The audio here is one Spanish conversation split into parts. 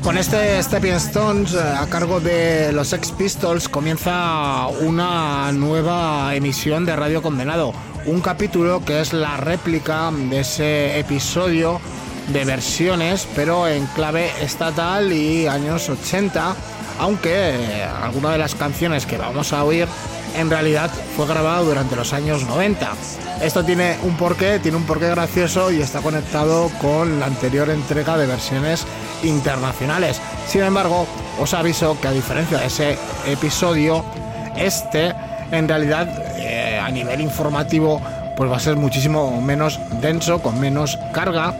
Con este Stepping Stones a cargo de los Sex Pistols comienza una nueva emisión de Radio Condenado, un capítulo que es la réplica de ese episodio de versiones, pero en clave estatal y años 80, aunque alguna de las canciones que vamos a oír en realidad fue grabado durante los años 90. Esto tiene un porqué gracioso y está conectado con la anterior entrega de versiones internacionales. Sin embargo, os aviso que a diferencia de ese episodio, este en realidad a nivel informativo pues va a ser muchísimo menos denso, con menos carga,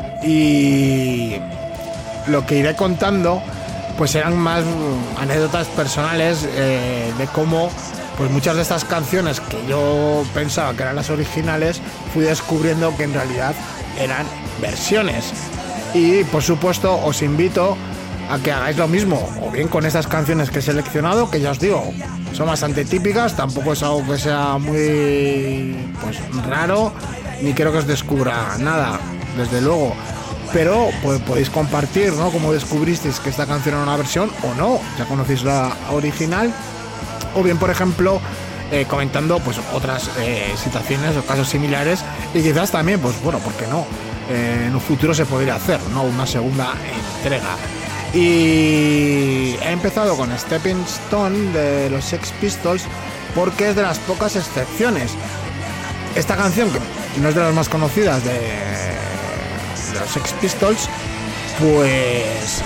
y lo que iré contando pues serán más anécdotas personales de cómo pues muchas de estas canciones que yo pensaba que eran las originales fui descubriendo que en realidad eran versiones. Y por supuesto os invito a que hagáis lo mismo, o bien con estas canciones que he seleccionado, que ya os digo, son bastante típicas, tampoco es algo que sea muy pues raro, ni quiero que os descubra nada, desde luego, pero pues podéis compartir, ¿no?, cómo descubristeis que esta canción era una versión o no, ya conocéis la original, o bien por ejemplo comentando pues otras situaciones o casos similares, y quizás también pues bueno, ¿por qué no? En un futuro se podría hacer, ¿no?, una segunda entrega. Y he empezado con Stepping Stone de los Sex Pistols porque es de las pocas excepciones. Esta canción, que no es de las más conocidas de los Sex Pistols, pues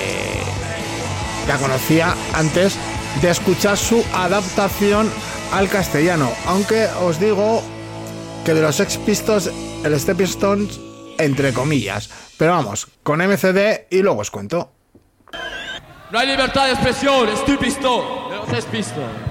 la conocía antes de escuchar su adaptación al castellano, aunque os digo que de los Sex Pistols el Stepping Stones entre comillas, pero vamos, con MCD y luego os cuento. No hay libertad de expresión, Stepping Stone de los Sex Pistols.